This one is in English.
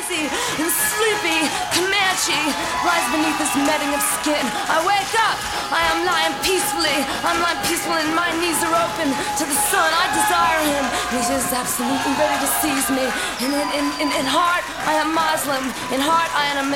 lazy and sleepy Comanche lies beneath this netting of skin. I wake up, I am lying peacefully. I'm lying peaceful and my knees are open to the sun. I desire him, and he's just absolutely ready to seize me. And in heart, I am Muslim. In heart, I am